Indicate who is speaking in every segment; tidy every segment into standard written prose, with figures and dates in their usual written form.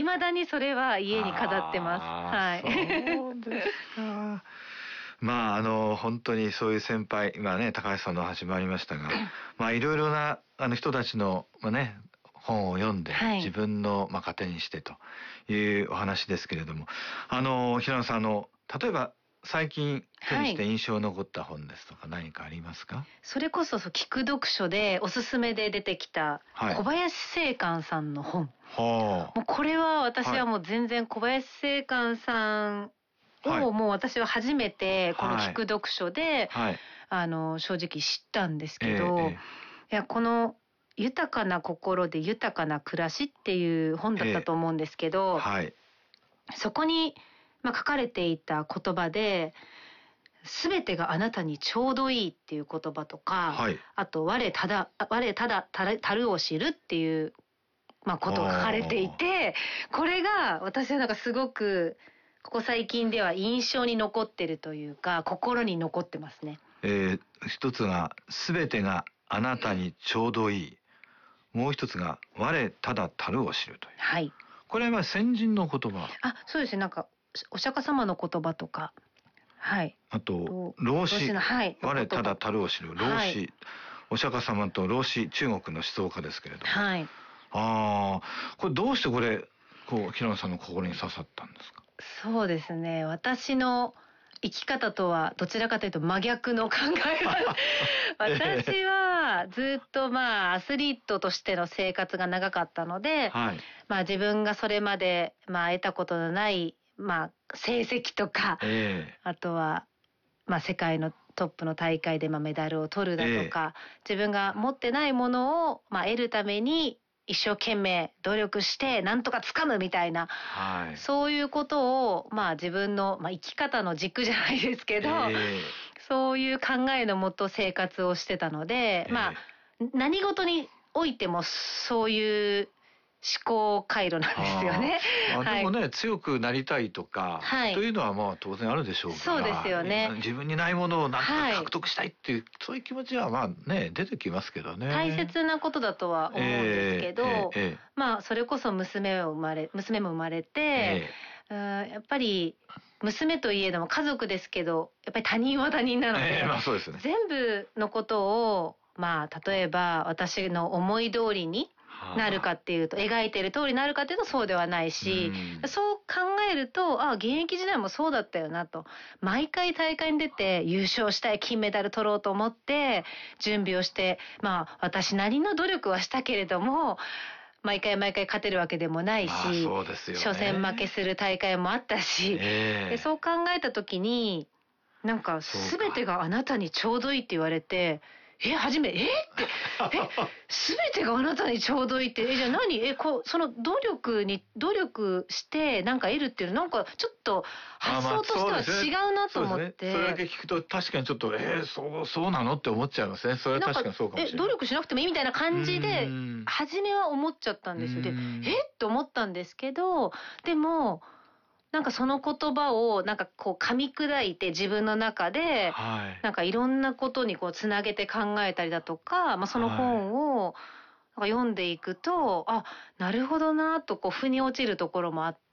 Speaker 1: 未だにそれは家に飾ってます。はい。
Speaker 2: そうですか。まあ本当にそういう先輩、今ね高橋さんの話もありましたが、まあいろいろな人たちのね本を読んで、
Speaker 1: はい、
Speaker 2: 自分の糧にしてというお話ですけれども、平野さん例えば最近手にして印象に残った本ですとか何かありますか？
Speaker 1: それこそ聞く読書でおすすめで出てきた小林正観さんの本、もうこれは私はもう全然小林正観さんをもう私は初めてこの聞く読書で、正直知ったんですけど、いやこの豊かな心で豊かな暮らしっていう本だったと思うんですけど、そこに書かれていた言葉で、すべてがあなたにちょうどいいっていう言葉とか、あと我ただたるを知るっていうことが書かれていて、これが私はすごくここ最近では印象に残ってるというか、心に残ってますね。
Speaker 2: 一つがすべてがあなたにちょうどいい、もう一つが我ただたるを知るという。これは先人の言葉。
Speaker 1: そうですね。お釈迦様の言葉とか。
Speaker 2: あと老子、我ただたるを知る老子、お釈迦様と老子、中国の思想家ですけれども。これどうしてこれ平野さんの心に刺さったんですか？
Speaker 1: そうですね。私の生き方とはどちらかというと真逆の考え方。私はずっとアスリートとしての生活が長かったので、自分がそれまで得たことのない成績とか、あとは世界のトップの大会でメダルを取るだとか、自分が持ってないものを得るために一生懸命努力してなんとか掴むみたいな、そういうことを自分の、生き方の軸じゃないですけど、そういう考えのもと生活をしてたので、何事においてもそういう思考回路なんですよね。
Speaker 2: でもね、強くなりたいとか、というのは当然あるでしょうから。
Speaker 1: そうですよね。
Speaker 2: 自分にないものをなんとか獲得したいっていう、そういう気持ちは出てきますけどね。
Speaker 1: 大切なことだとは思うんですけど、それこそ娘も生まれて、やっぱり娘といえども家族ですけど、やっぱり他人は他人なので、全部のことを例えば私の思い通りになるかっていうと、描いてる通りになるかっていうとそうではないし、そう考えると現役時代もそうだったよなと、毎回大会に出て優勝したい、金メダル取ろうと思って準備をして、私なりの努力はしたけれども毎回勝てるわけでもないし、初戦負けする大会もあったし、でそう考えた時に全てがあなたにちょうどいいって言われて、初めすべてがあなたにちょうどいいって、じゃあ何その努力して得るっていうのちょっと発想としては違うなと思って。
Speaker 2: それだけ聞くと確かにちょっとそうなのって思っちゃいますね。それは確かにそうかもしれない。
Speaker 1: 努力しなくてもいいみたいな感じで初めは思っちゃったんですよ。でって思ったんですけど、でもその言葉を噛み砕いて自分の中でいろんなことにつなげて考えたりだとか、その本を読んでいくと、なるほどなとfüに落ちるところもあって、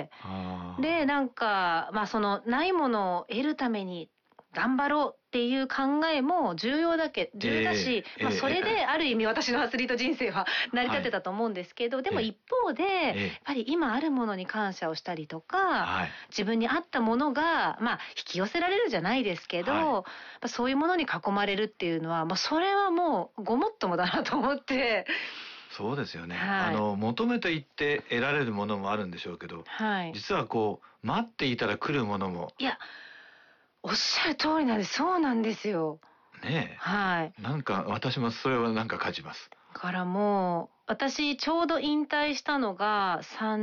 Speaker 1: でそのないものを得るために頑張ろうっていう考えも重要だし、それである意味私のアスリート人生は成り立ってたと思うんですけど、でも一方でやっぱり今あるものに感謝をしたりとか、自分に合ったものが引き寄せられるじゃないですけど、そういうものに囲まれるっていうのはそれはもうごもっともだなと思って。
Speaker 2: そうですよね。求めていって得られるものもあるんでしょうけど、実は待っていたら来るものも。
Speaker 1: いや、おっしゃる通りなんです。そうなんですよ。
Speaker 2: ねえ。私もそれは感じます。
Speaker 1: だからもう私ちょうど引退したのが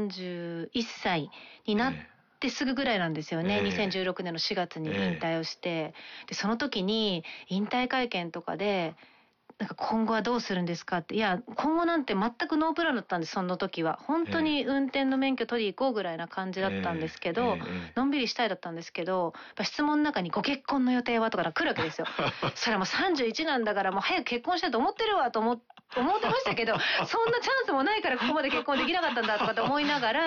Speaker 1: 31歳になってすぐぐらいなんですよね。2016年の4月に引退をして、でその時に引退会見とかで今後はどうするんですかって。いや、今後なんて全くノープランだったんです、その時は。本当に運転の免許取り行こうぐらいな感じだったんですけど、のんびりしたいだったんですけど、質問の中にご結婚の予定はとか来るわけですよ。それはもう31なんだからもう早く結婚したいと思ってるわと思ってましたけど、そんなチャンスもないからここまで結婚できなかったんだとかって思いながら、